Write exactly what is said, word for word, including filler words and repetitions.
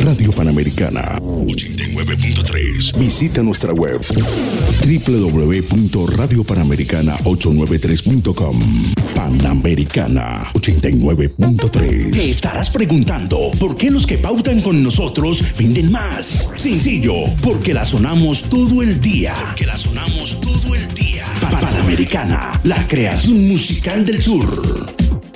Radio Panamericana ochenta y nueve punto tres. Visita nuestra web doble u doble u doble u punto radio panamericana ochocientos noventa y tres punto com. Panamericana ochenta y nueve punto tres. Te estarás preguntando por qué los que pautan con nosotros venden más. Sencillo, porque la sonamos todo el día. Porque la sonamos todo el día. Panamericana, la creación musical del sur.